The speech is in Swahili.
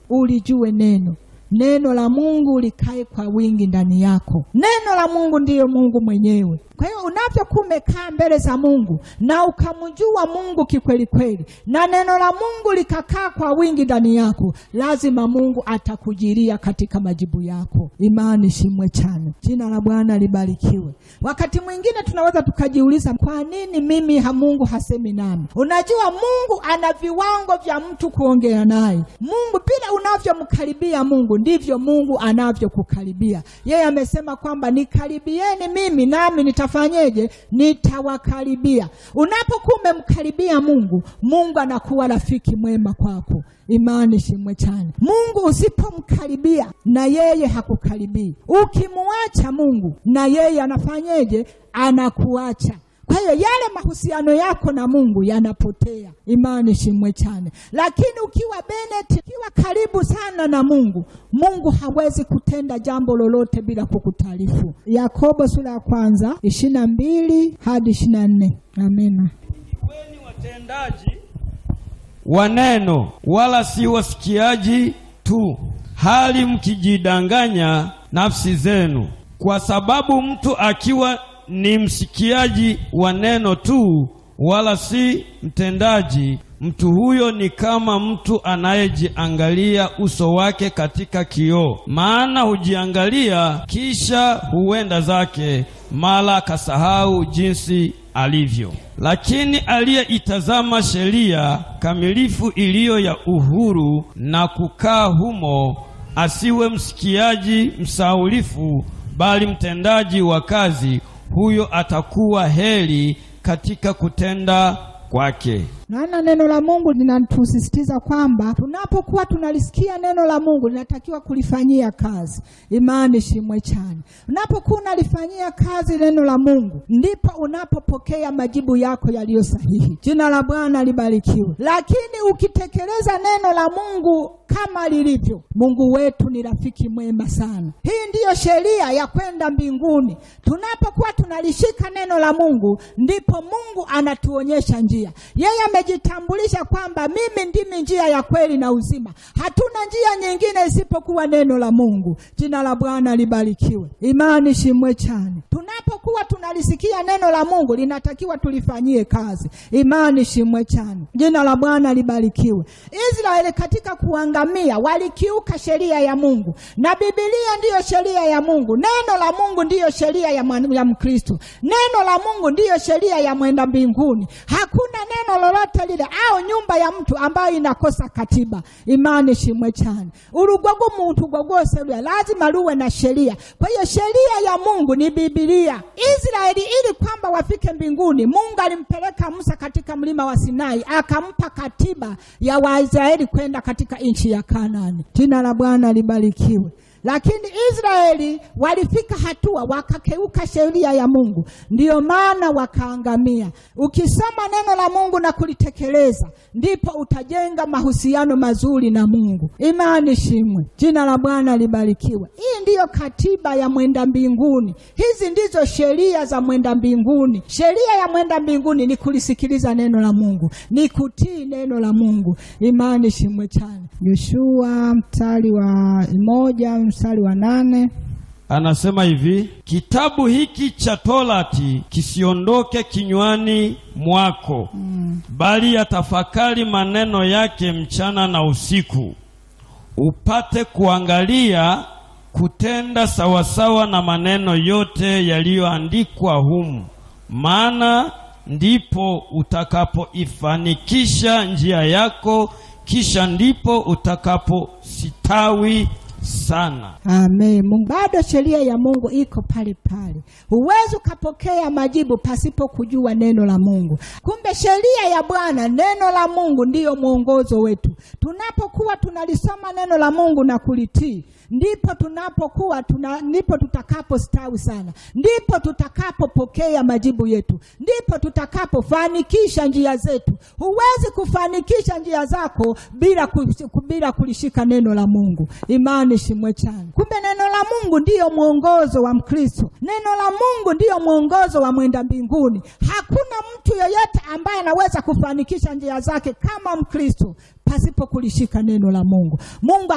ulijue neno. Neno la Mungu likae kwa wingi ndani yako. Neno la Mungu ndiyo Mungu mwenyewe. Kwa hiyo unapokuwa umekaa mbele za Mungu na ukamjua Mungu kikweli kweli, na neno la Mungu likakaa kwa wingi ndani yako, lazima Mungu atakujiria katika majibu yako. Imani shimwe chane. Jina la Bwana libarikiwe. Wakati mwingine tunaweza tukajiuliza, kwa nini mimi Mungu hasemi nami? Unajua Mungu ana viwango vya mtu kuongea naye. Mungu bila unavyomkaribia Mungu ndivyo Mungu anavyokukaribia. Yeye amesema kwamba nikaribieni mimi nami nitafanyeje? Nitawakaribia. Unapokuwa umemkaribia Mungu, Mungu anakuwa rafiki mwema kwako. Imani shimwe chane. Mungu usipomkaribia na yeye hakukaribii. Ukimuacha Mungu na yeye anafanyeje? Anakuacha. Kwa hiyo yale mahusiano yako na Mungu yanapotea. Imani shimwe chane. Lakini ukiwa Bennett, ukiwa karibu sana na Mungu, Mungu hawezi kutenda jambo lolote bila kukutaarifu. Yakobo sura ya 1:22 hadi 24. Amina. Kweni watendaji wa neno, wala si wasikiaji tu, hali mkijidanganya nafsi zenu. Kwa sababu mtu akiwa ni msikiaji wa neno tu, wala si mtendaji, mtu huyo ni kama mtu anayejiangalia uso wake katika kioo. Maana hujiangalia kisha huenda zake, mara akasahau jinsi alivyo. Lakini aliyeitazama sheria kamilifu iliyo ya uhuru na kukaa humo, asiwe msikiaji msahaulifu, bali mtendaji wa kazi, huyo atakuwa heri katika kutenda kwake. Naona neno la Mungu linatusisitiza kwamba tunapokuwa tunalisikia neno la Mungu linatakiwa kulifanyia kazi. Imani shimwe chane. Unapokuwa unalifanyia kazi neno la Mungu, ndipo unapopokea majibu yako yaliyo sahihi. Jina la Bwana libarikiwe. Lakini ukitekeleza neno la Mungu kama lilivyo, Mungu wetu ni rafiki mwema sana. Hii ndiyo sheria ya kwenda mbinguni. Tunapokuwa tunalishika neno la Mungu, ndipo Mungu anatuonyesha njia. Yeye amejitambulisha kwamba mimi ndimi njia ya kweli na uzima. Hatuna njia nyingine isipokuwa neno la Mungu. Jina la Bwana libarikiwe. Imani shimwe chane. Tunapokuwa tunalisikia neno la Mungu, linatakiwa tulifanyie kazi. Imani shimwe chane. Jina la Bwana libarikiwe. Israeli katika kuangamia walikiuka sheria ya Mungu, na Biblia ndiyo sheria ya Mungu. Neno la Mungu ndiyo sheria ya Mkristo. Neno la Mungu ndiyo sheria ya mwenda mbinguni. Hakuna neno lolote lile au nyumba ya mtu ambayo inakosa katiba. Imani shimwe chane. Urugogo muntu gogose lwe lazima luwe na sheria. Kwa hiyo sheria ya Mungu ni Biblia. Israeli ili kwamba wafike mbinguni, Mungu alimpeleka Musa katika mlima wa Sinai, akampa katiba ya Waisraeli kwenda katika nchi ya Kanaani. Jina la Bwana libarikiwe. Lakini Israeli walifika hatua wakakeuka sheria ya Mungu, ndiyo maana wakaangamia. Ukisoma neno la Mungu na kulitekeleza, ndipo utajenga mahusiano mazuri na Mungu. Imani shimwe. Jina la Bwana libarikiwe. Hii ndiyo katiba ya mwenda mbinguni. Hizi ndizo sheria za mwenda mbinguni. Sheria ya mwenda mbinguni ni kulisikiliza neno la Mungu, ni kutii neno la Mungu. Imani shimwe chane. Yoshua mstari wa 1:8 anasema hivi: kitabu hiki cha Torati kisiondoke kinywani mwako, bali yatafakari maneno yake mchana na usiku, upate kuangalia kutenda sawasawa na maneno yote yaliyoandikwa humu, maana ndipo utakapoifanikisha njia yako, kisha ndipo utakapositawi sana. Amen. Mungu bado sheria ya Mungu iko pale pale. Huwezi ukapokea majibu pasipo kujua neno la Mungu. Kumbe sheria ya Bwana, neno la Mungu ndiyo mwongozo wetu. Tunapokuwa tunalisoma neno la Mungu na kulitii, ndipo ndipo tutakapostawi sana. Ndipo tutakapopokea majibu yetu. Ndipo tutakapofanikisha njia zetu. Huwezi kufanikisha njia zako bila kulishika neno la Mungu. Imani shimwe chane. Kumbe neno la Mungu ndiyo mwongozo wa Mkristo. Neno la Mungu ndiyo mwongozo wa mwenda mbinguni. Hakuna mtu yeyote ambaye anaweza kufanikisha njia zake kama Mkristo pasipo kulishika neno la Mungu. Mungu